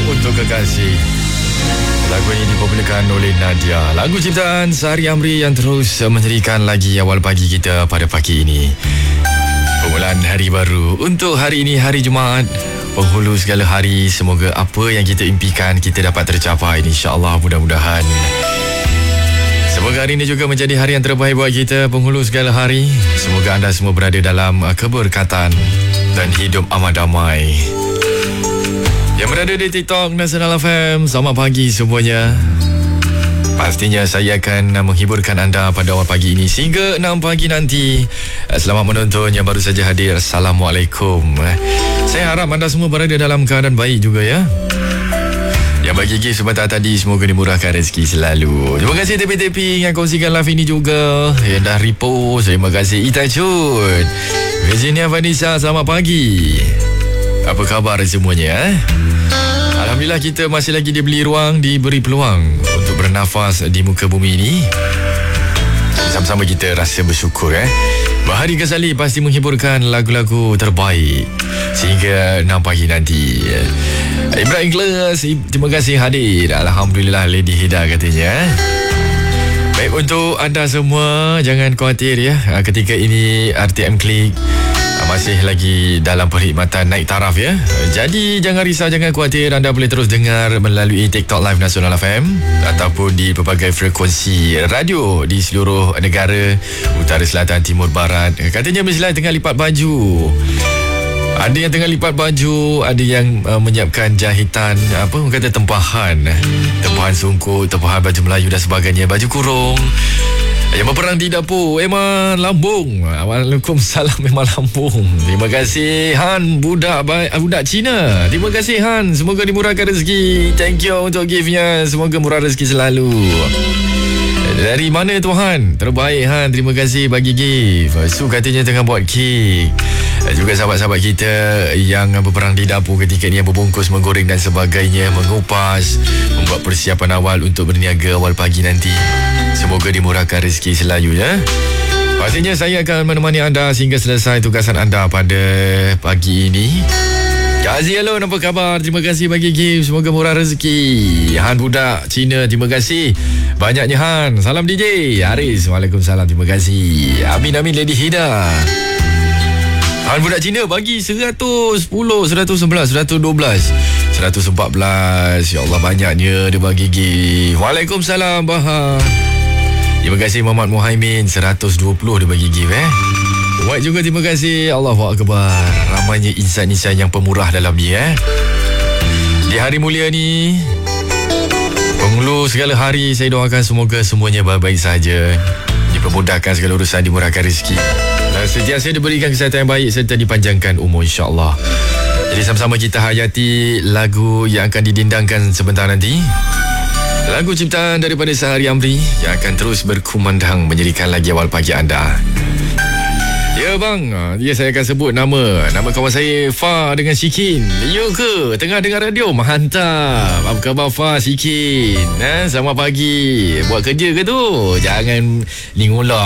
Untuk Kekasih. Lagu ini dipopularkan oleh Nadia. Lagu ciptaan Sari Amri yang terus menjadikan lagi awal pagi kita pada pagi ini. Permulaan hari baru untuk hari ini, hari Jumaat, penghulu segala hari. Semoga apa yang kita impikan kita dapat tercapai, insya-Allah, mudah-mudahan. Semoga hari ini juga menjadi hari yang terbaik buat kita, penghulu segala hari. Semoga anda semua berada dalam keberkatan dan hidup amat damai. Yang berada di TikTok Nasional FM, selamat pagi semuanya. Pastinya saya akan menghiburkan anda pada awal pagi ini sehingga 6 pagi nanti. Selamat menonton yang baru saja hadir. Assalamualaikum. Saya harap anda semua berada dalam keadaan baik juga ya. Yang bagi gift sebentar tadi, semoga dimurahkan rezeki selalu. Terima kasih tepi-tepi yang kongsikan live ini juga, yang dah repost. Terima kasih Itachun, Virginia Vanessa, selamat pagi. Apa khabar semuanya? Alhamdulillah kita masih lagi diberi ruang, diberi peluang untuk bernafas di muka bumi ini. Sama-sama kita rasa bersyukur Bahari Ghazali pasti menghiburkan lagu-lagu terbaik sehingga 6 pagi nanti. Ibrahim Ikhlas, terima kasih hadir. Alhamdulillah, Lady Hida katanya. Baik, untuk anda semua, jangan khawatir ya. Ketika ini RTM Klik masih lagi dalam perkhidmatan naik taraf ya. Jadi jangan risau, jangan khawatir. Anda boleh terus dengar melalui TikTok Live Nasional FM ataupun di pelbagai frekuensi radio di seluruh negara, utara, selatan, timur, barat. Katanya Meslah tengah lipat baju. Ada yang tengah lipat baju, ada yang menyiapkan jahitan, apa orang kata, tempahan sungkup, tempahan baju Melayu dan sebagainya, baju kurung. Yang berperang di dapur, Emma Lambung. Waalaikumsalam, Emma Lambung. Terima kasih Han, budak Cina. Terima kasih Han, semoga dimurahkan rezeki. Thank you untuk giftnya, semoga murah rezeki selalu. Dari mana Tuhan? Terbaik Han, terima kasih bagi gift. Su katanya tengah buat kek. Juga sahabat-sahabat kita yang berperang di dapur ketika ni, yang berbungkus, menggoreng dan sebagainya, mengupas, membuat persiapan awal untuk berniaga awal pagi nanti. Semoga dimurahkan rezeki selalu ya. Pastinya saya akan menemani anda sehingga selesai tugasan anda pada pagi ini. Kazi, hello, apa khabar? Terima kasih bagi gift, semoga murah rezeki. Han budak Cina, terima kasih banyaknya Han. Salam DJ Haris, waalaikumsalam, terima kasih. Amin amin. Lady Hida, Han budak Cina bagi 110, 111, 112, 114. Ya Allah, banyaknya dia bagi gift. Waalaikumsalam Bahar. Terima kasih Muhammad Muhaimin, 120 dia bagi gift White juga terima kasih. Allahu Akbar. Ramainya insan-insan yang pemurah dalam ni Di hari mulia ni, penghulu segala hari, saya doakan semoga semuanya baik-baik saja, dipermudahkan segala urusan, dimurahkan rezeki dan sentiasa diberikan kesihatan yang baik serta dipanjangkan umur, insya-Allah. Jadi sama-sama kita hayati lagu yang akan didendangkan sebentar nanti. Lagu ciptaan daripada Sari Amri yang akan terus berkumandang menjadikan lagi awal pagi anda. Ya bang, ya saya akan sebut nama kawan saya Fa dengan Shikin. Ya ke? Tengah dengar radio? Mantap. Apa khabar Fa, Shikin? Selamat pagi. Buat kerja ke tu? Jangan lingulah.